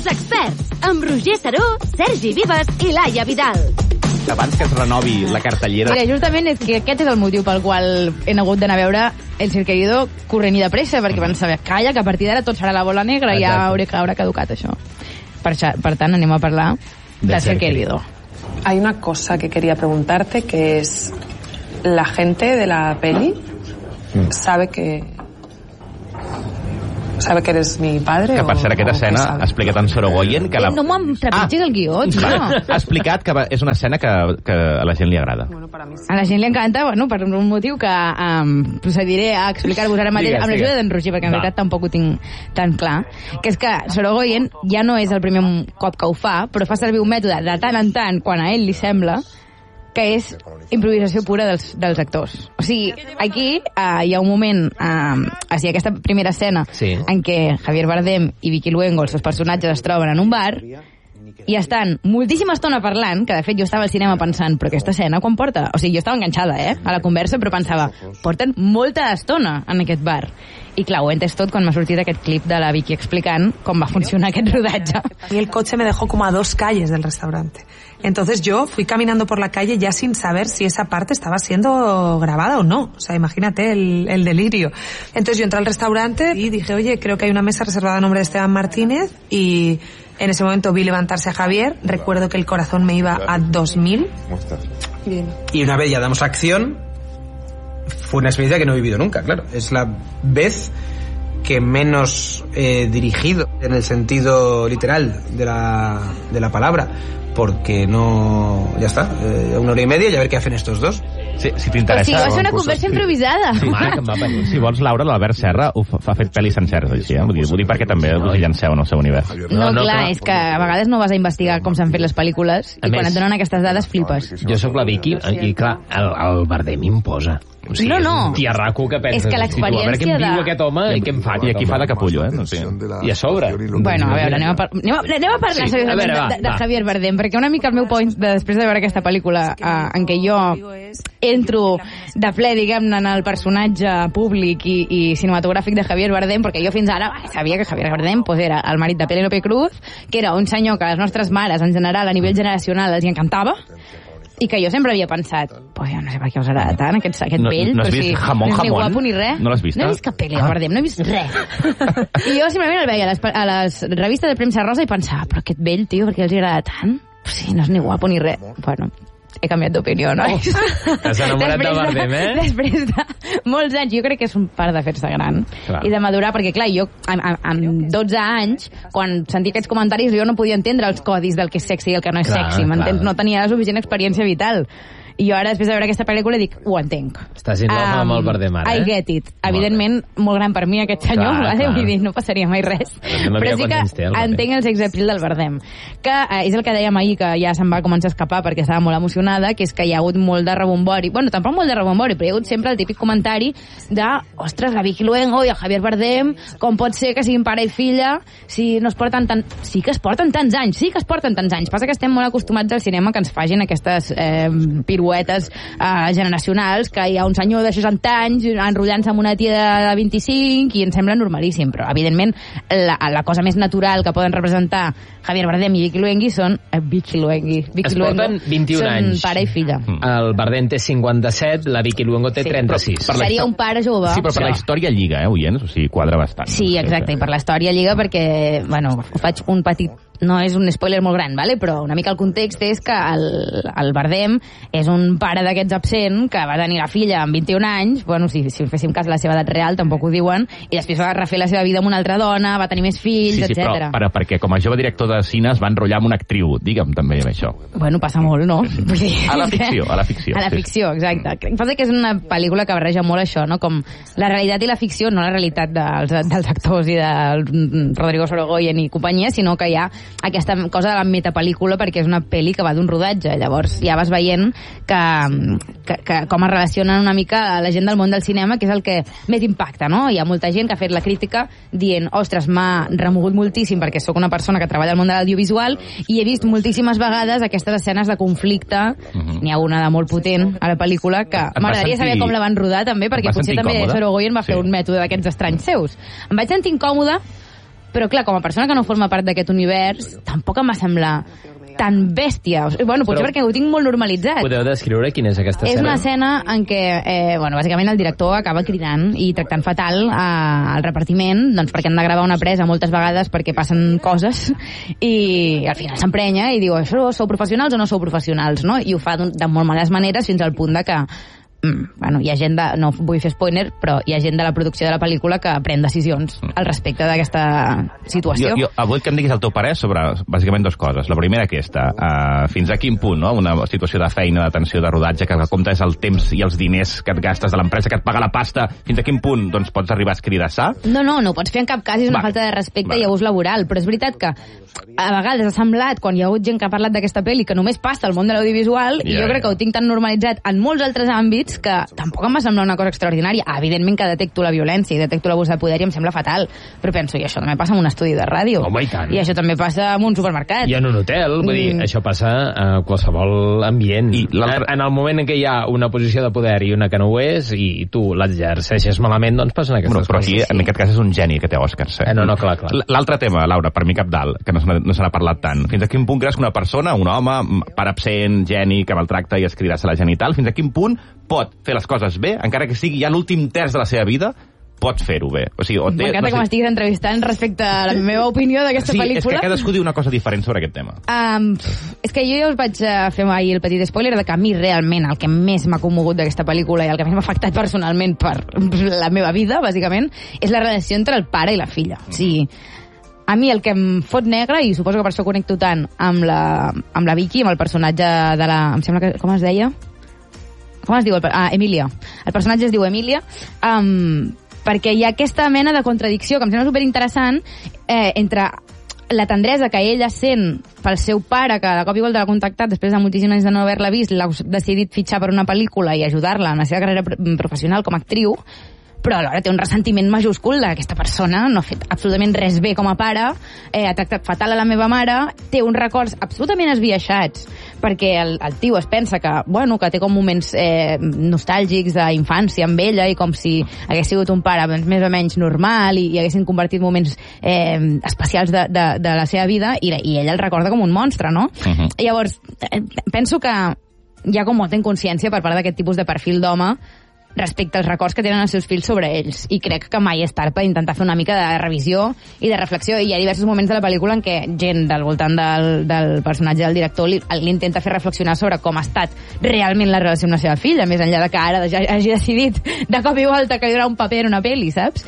Els experts, amb Roger Saró, Sergi Vives i Laia Vidal. Abans que es renovi la cartellera... Mira, justament és que aquest és el motiu pel qual he hagut d'anar a veure El Cerqueiro corrent i de pressa, perquè van saber, calla, que a partir d'ara tot serà la bola negra i ja haurà caducat això. Per tant, anem a parlar de Cerqueiro. Hay una cosa que quería preguntarte, que es... ¿La gente de la peli sabe que eres mi padre? Que per ser aquesta escena ha explicat en Sorogoyen que No m'ho trepitgis el guió, tio. Ha explicat que és una escena que a la gent li agrada. A la gent li encanta, bueno, per un motiu que procediré a explicar-vos ara mateix amb l'ajuda d'en Roger, perquè en veritat tampoc ho tinc tan clar, que és que Sorogoyen ja no és el primer cop que ho fa, però fa servir un mètode de tant en tant, quan a ell li sembla, que és improvisació pura dels actors. O sigui, aquí hi ha un moment, aquesta primera escena, en què Javier Bardem i Vicky Luengo, els seus personatges, es troben en un bar i estan moltíssima estona parlant, que de fet jo estava al cinema pensant, però aquesta escena quan porta? O sigui, jo estava enganxada, a la conversa, però pensava, porten molta estona en aquest bar. I clar, ho he entès tot quan m'ha sortit aquest clip de la Vicky explicant com va funcionar aquest rodatge. Y el coche me dejó como a 2 calles del restaurante. Entonces yo fui caminando por la calle ya sin saber si esa parte estaba siendo grabada o no. O sea, imagínate el delirio. Entonces yo entré al restaurante y dije, oye, creo que hay una mesa reservada a nombre de Esteban Martínez, y en ese momento vi levantarse a Javier. Recuerdo que el corazón me iba a 2000. Bien. Y una vez ya damos acción, fue una experiencia que no he vivido nunca, claro. Es la vez que menos dirigido, en el sentido literal de la palabra, porque no... Ya està, 1 hora i media i a veure què hacen estos dos. Sí, si t'interessa... O sigui, va ser una conversa improvisada. Sí, si vols, Laura, l'Albert Serra ha fet pel·lis senceres, així, Vull dir perquè també us llanceu en el seu univers. No, clar, és que a vegades no vas a investigar com s'han fet les pel·lícules i quan et donen aquestes dades flipes. Jo sóc la Vicky i, clar, el Bardem imposa. O sigui, no. És un tiarraco que penses... És que l'experiència a veure què em diu aquest home i què em fa. I aquí fa de capullo, I a sobre. Bueno, a veure, anem a parlar seriosament de Javier Bardem, perquè una mica el meu point després de veure aquesta pel·lícula en què jo entro de ple, diguem-ne, en el personatge públic i cinematogràfic de Javier Bardem, perquè jo fins ara sabia que Javier Bardem era el marit de Penélope Cruz, que era un senyor que a les nostres mares, en general, a nivell generacional, els hi encantava, i que jo sempre havia pensat, jo no sé per què us agrada tant aquest vell, no has vist Jamón? No és ni guapo ni res. No l'has vist? No he vist cap pel·li de Bardem, no he vist res. I jo simplement el veia a les revistes de premsa rosa i pensava, però aquest vell, tio, per què els agrada tant? Sí, no és ni guapo ni res. Bueno, he canviat d'opinió, no? T'has enamorat de Bardem, Després de molts anys, jo crec que és un part de fer-se gran i de madurar, perquè clar, jo amb 12 anys, quan sentia aquests comentaris, jo no podia entendre els codis del que és sexy i el que no és sexy, m'entens? No tenia la suficient experiència vital. I jo ara, després de veure aquesta pel·lícula, dic, ho entenc. Estàs in love amb el Bardem ara, I get it. Evidentment, molt gran per mi aquest senyor, vull dir, no passaria mai res. Però sí que entenc el sex appeal del Bardem, que és el que dèiem ahir, que ja se'n va començar a escapar perquè estava molt emocionada, que és que hi ha hagut molt de rebombori, bueno, tampoc molt de rebombori, però hi ha hagut sempre el típic comentari de, ostres, la Vicky Luengo i el Javier Bardem, com pot ser que siguin pare i filla si no es porten tant... Sí que es porten tants anys, passa que estem molt acostumats al cinema que ens facin aquestes piruetes generacionals, que hi ha un senyor de 60 anys enrotllant-se amb una tia de 25 i em sembla normalíssim, però evidentment la cosa més natural que poden representar Javier Bardem i Vicky Luengo són es porten 21 anys, són pare i filla. El Bardem té 57, la Vicky Luengo té 36. Seria un pare jove. Sí, però per la història lliga, oients? O sigui, quadra bastant. Sí, exacte, i per la història lliga perquè, bueno, faig un petit... No és un spoiler molt gran, ¿vale? Però una mica el context és que el Bardem és un pare d'aquests absent que va tenir la filla amb 21 anys, bueno, si féssim cas de la seva edat real, tampoc ho diuen, i després va refer la seva vida amb una altra dona, va tenir més fills, etc. Però perquè com a jove director de cine es va enrotllar amb una actriu, digue'm també amb això. Bueno, passa molt, no? A la ficció. A la ficció, exacte. Crec que és una pel·lícula que barreja molt això, no? Com la realitat i la ficció, no la realitat dels actors i del Rodrigo Sorogoyen i companyia, sinó que hi ha aquesta cosa de la metapel·lícula, perquè és una pel·li que va d'un rodatge, llavors ja vas veient que com es relacionen una mica la gent del món del cinema, que és el que més impacta, no? Hi ha molta gent que ha fet la crítica dient, ostres, m'ha remogut moltíssim perquè sóc una persona que treballa al món de l'audiovisual i he vist moltíssimes vegades aquestes escenes de conflicte, n'hi ha una de molt potent a la pel·lícula, que m'agradaria saber com la van rodar també, perquè potser també Sorogoyen va fer un mètode d'aquests estranys seus. Em vaig sentir incòmode Però, clar, com a persona que no forma part d'aquest univers, tampoc em va semblar tan bèstia. Bueno, potser perquè ho tinc molt normalitzat. Podeu descriure quina és aquesta escena? És una escena en què, bàsicament el director acaba cridant i tractant fatal al repartiment, doncs perquè han de gravar una presa moltes vegades perquè passen coses i al final s'emprenya i diu, això sou professionals o no sou professionals, no? I ho fa de molt males maneres fins al punt de que hi ha gent no vull fer spoiler, però hi ha gent de la producció de la pel·lícula que pren decisions al respecte d'aquesta situació. Jo vull que em diguis el teu parer sobre, bàsicament, dues coses. La primera, aquesta, fins a quin punt, no?, una situació de feina, de tensió, de rodatge, que el que compta és el temps i els diners que et gastes de l'empresa, que et paga la pasta, fins a quin punt, doncs, pots arribar a escridassar? No ho pots fer en cap cas, és una falta de respecte i abús laboral, però és veritat que a vegades ha semblat, quan hi ha hagut gent que ha parlat d'aquesta pel·li, que només passa al món de l'audiovisual, i jo crec que ho tinc tan normalitzat en molts altres àmbits que tampoc em va semblar una cosa extraordinària. Evidentment que detecto la violència i detecto l'abús de poder i em sembla fatal, però penso, i això també passa en un estudi de ràdio. Home, i tant. I això també passa en un supermercat. I en un hotel, vull dir, això passa a qualsevol ambient. I en el moment en què hi ha una posició de poder i una que no ho és, i tu l'exerceixes malament, doncs passen aquestes però coses. aquí, en aquest cas, és un geni que té Òscars. No, clar. L'altre tema, Laura, per mi cabdal, que no se n'ha parlat tant. Fins a quin punt creus que una persona, un home, pare absent, geni, que maltracta i es crida a la genital, fins a quin punt pot fer les coses bé, encara que sigui ja l'últim terç de la seva vida, pot fer-ho bé. O sigui, m'encanta que m'estiguis entrevistant respecte a la meva opinió d'aquesta pel·lícula. Sí, és que cadascú diu una cosa diferent sobre aquest tema. És que jo ja us vaig fer ahir el petit spoiler de que a mi realment el que més m'ha commogut d'aquesta pel·lícula i el que més m'ha afectat personalment per la meva vida, bàsicament, és la relació entre el pare i la filla. O sigui, a mi el que em fot negre, i suposo que per això connecto tant amb la Vicky, amb el personatge de la... Em sembla que... Com es deia? Com es diu? Emília. El personatge es diu Emília, perquè hi ha aquesta mena de contradicció que em sembla superinteressant entre la tendresa que ella sent pel seu pare, que de cop i volta l'ha contactat després de moltíssims anys de no haver-la vist, l'ha decidit fitxar per una pel·lícula i ajudar-la en la seva carrera professional com a actriu, però alhora té un ressentiment majúscul d'aquesta persona, no ha fet absolutament res bé com a pare, ha tractat fatal a la meva mare, té uns records absolutament esbiaixats, perquè el tio es pensa que té com moments nostàlgics d'infància amb ella i com si hagués sigut un pare més o menys normal i haguessin convertit moments especials de la seva vida i ella el recorda com un monstre, no? Llavors, penso que hi ha com molta inconsciència per part d'aquest tipus de perfil d'home respecte als records que tenen els seus fills sobre ells, i crec que mai és tard per intentar fer una mica de revisió i de reflexió, i hi ha diversos moments de la pel·lícula en què gent del voltant del personatge del director l'intenta fer reflexionar sobre com ha estat realment la relació amb la seva filla, més enllà de que ara ja hagi decidit de cop i volta que hi haurà un paper en una pel·li, saps?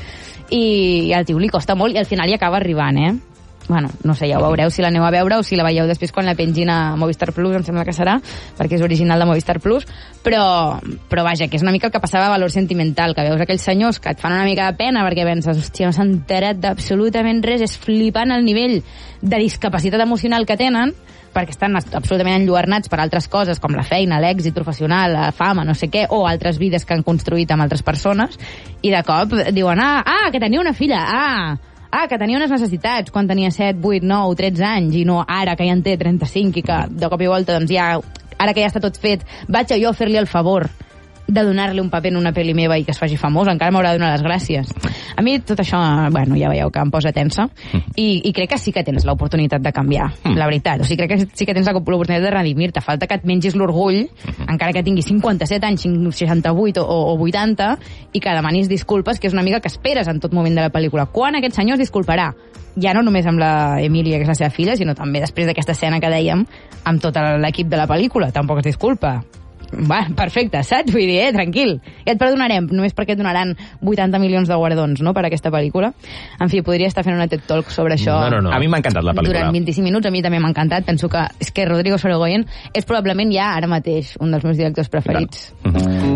I al tio li costa molt i al final hi acaba arribant, Bueno, no sé, ja ho veureu si l'aneu a veure o si la veieu després quan la pengin a Movistar Plus, em sembla que serà, perquè és original de Movistar Plus, però vaja, que és una mica el que passava a Valor Sentimental, que veus aquells senyors que et fan una mica de pena perquè penses, hòstia, no s'han enterat d'absolutament res, és flipant el nivell de discapacitat emocional que tenen, perquè estan absolutament enlluernats per altres coses, com la feina, l'èxit professional, la fama, no sé què, o altres vides que han construït amb altres persones, i de cop diuen, que tenia una filla, que tenia unes necessitats quan tenia 7, 8, 9, 13 anys, i no ara que ja en té 35 i que de cop i volta, doncs ja, ara que ja està tot fet, vaig jo a fer-li el favor de donar-li un paper en una pel·li meva i que es faci famós, encara m'haurà de donar les gràcies. A mi tot això, ja veieu que em posa tensa, i crec que sí que tens l'oportunitat de canviar, la veritat. O sigui, crec que sí que tens l'oportunitat de redimir-te. Falta que et mengis l'orgull, encara que tinguis 57 anys, 68 o 80, i que demanis disculpes, que és una mica que esperes en tot moment de la pel·lícula. Quan aquest senyor es disculparà? Ja no només amb la Emília, que és la seva filla, sinó també després d'aquesta escena que dèiem amb tot l'equip de la pel·lícula. Tampoc es disculpa. Perfecte, saps? Vull dir, tranquil. Ja et perdonarem, només perquè et donaran 80 milions de guardons, no?, per aquesta pel·lícula. En fi, podria estar fent una TED Talk sobre això. No. A mi m'ha encantat la pel·lícula. Durant 25 minuts, a mi també m'ha encantat. Penso que és que Rodrigo Sorogoyen és probablement ja ara mateix un dels meus directors preferits.